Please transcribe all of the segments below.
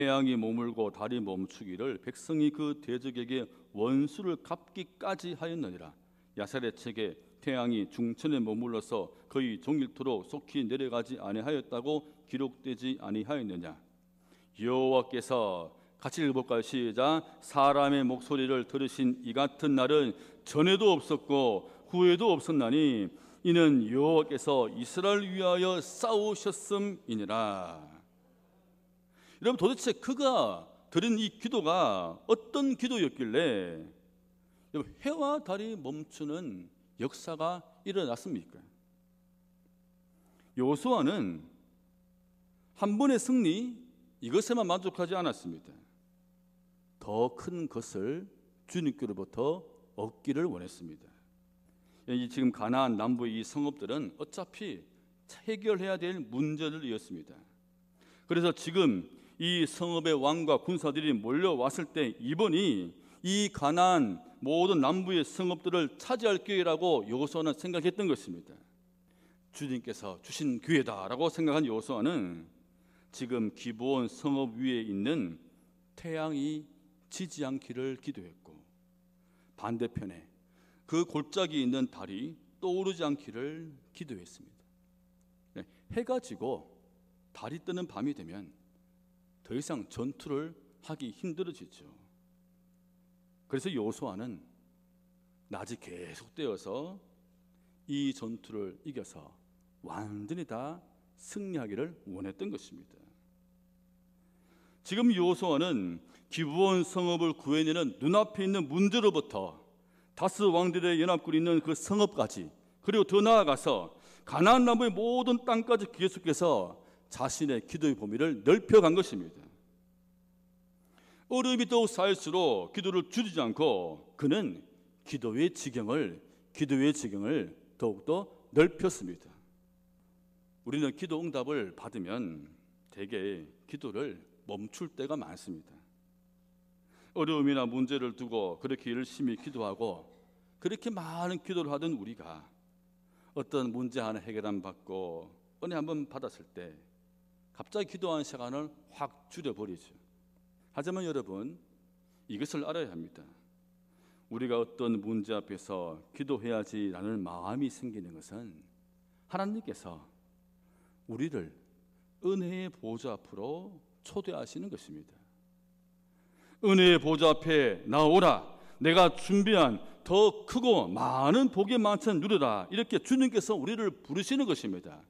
태양이 머물고 달이 멈추기를 백성이 그 대적에게 원수를 갚기까지 하였느니라. 야살의 책에 태양이 중천에 머물러서 거의 종일토록 속히 내려가지 아니하였다고 기록되지 아니하였느냐. 여호와께서 같이 읽어볼까요? 시작. 사람의 목소리를 들으신 이 같은 날은 전에도 없었고 후에도 없었나니 이는 여호와께서 이스라엘을 위하여 싸우셨음이니라. 여러분, 도대체 그가 드린 이 기도가 어떤 기도였길래 해와 달이 멈추는 역사가 일어났습니까? 여호수아는 한 번의 승리 이것에만 만족하지 않았습니다. 더 큰 것을 주님께로부터 얻기를 원했습니다. 지금 가나안 남부의 이 성읍들은 어차피 해결해야 될 문제들이었습니다. 그래서 지금 이 성읍의 왕과 군사들이 몰려왔을 때 이번이 이 가나안 모든 남부의 성읍들을 차지할 기회라고 여호수아는 생각했던 것입니다. 주님께서 주신 기회다라고 생각한 여호수아는 지금 기브온 성읍 위에 있는 태양이 지지 않기를 기도했고, 반대편에 그 골짜기에 있는 달이 떠오르지 않기를 기도했습니다. 해가 지고 달이 뜨는 밤이 되면 더 이상 전투를 하기 힘들어지죠. 그래서 여호수아는 낮이 계속되어서 이 전투를 이겨서 완전히 다 승리하기를 원했던 것입니다. 지금 여호수아는 기브온 성읍을 구해내는 눈앞에 있는 문제로부터 다스 왕들의 연합군이 있는 그 성읍까지, 그리고 더 나아가서 가나안 남부의 모든 땅까지 계속해서 자신의 기도의 범위를 넓혀간 것입니다. 어려움이 더욱 쌓일수록 기도를 줄이지 않고 그는 기도의 지경을 더욱더 넓혔습니다. 우리는 기도 응답을 받으면 대개 기도를 멈출 때가 많습니다. 어려움이나 문제를 두고 그렇게 열심히 기도하고 그렇게 많은 기도를 하던 우리가 어떤 문제 하나 해결 안 받고 은혜 한번 받았을 때 갑자기 기도하는 시간을 확 줄여버리죠. 하지만 여러분, 이것을 알아야 합니다. 우리가 어떤 문제 앞에서 기도해야지라는 마음이 생기는 것은 하나님께서 우리를 은혜의 보좌 앞으로 초대하시는 것입니다. 은혜의 보좌 앞에 나오라, 내가 준비한 더 크고 많은 복의 만찬 누려라, 이렇게 주님께서 우리를 부르시는 것입니다.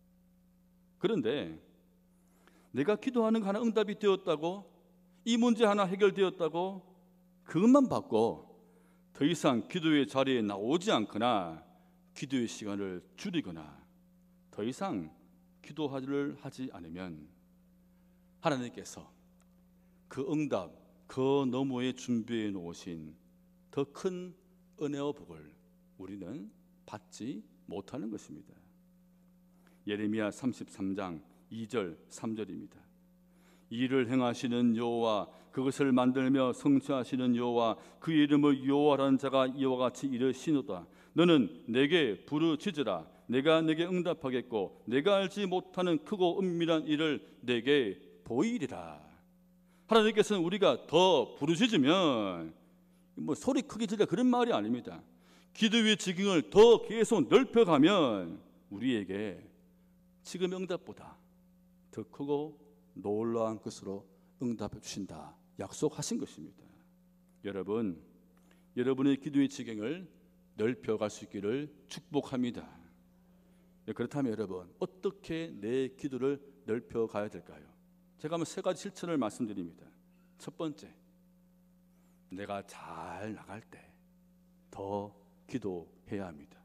그런데 내가 기도하는 거 하나 응답이 되었다고, 이 문제 하나 해결되었다고 그것만 받고 더 이상 기도의 자리에 나오지 않거나 기도의 시간을 줄이거나 더 이상 기도를 하지 않으면 하나님께서 그 응답, 그 너머에 준비해 놓으신 더 큰 은혜와 복을 우리는 받지 못하는 것입니다. 예레미야 33장 2절 3절입니다. 이를 행하시는 여호와, 그것을 만들며 성취하시는 여호와, 그 이름을 여호와라는 자가 이와 같이 이르시노다. 너는 내게 부르짖으라, 내가 내게 응답하겠고 내가 알지 못하는 크고 은밀한 일을 내게 보이리라. 하나님께서는 우리가 더 부르짖으면 소리 크게 질러 그런 말이 아닙니다. 기도의 지경을 더 계속 넓혀가면 우리에게 지금 응답보다 더 크고 놀라운 것으로 응답해 주신다 약속하신 것입니다. 여러분, 여러분의 기도의 지경을 넓혀갈 수 있기를 축복합니다. 그렇다면 여러분, 어떻게 내 기도를 넓혀가야 될까요? 제가 한번 세 가지 실천을 말씀드립니다. 첫 번째, 내가 잘 나갈 때 더 기도해야 합니다.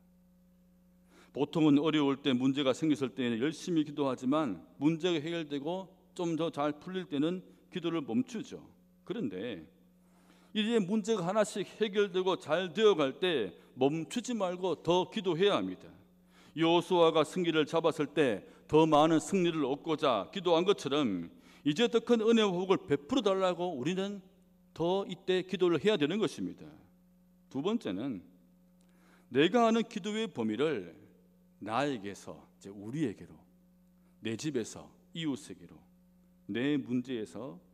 보통은 어려울 때, 문제가 생겼을 때는 열심히 기도하지만 문제가 해결되고 좀 더 잘 풀릴 때는 기도를 멈추죠. 그런데 이제 문제가 하나씩 해결되고 잘 되어갈 때 멈추지 말고 더 기도해야 합니다. 여호수아가 승기를 잡았을 때 더 많은 승리를 얻고자 기도한 것처럼 이제 더 큰 은혜와 복을 베풀어 달라고 우리는 더 이때 기도를 해야 되는 것입니다. 두 번째는 내가 하는 기도의 범위를 나에게서 이제 우리에게로, 내 집에서 이웃에게로, 내 문제에서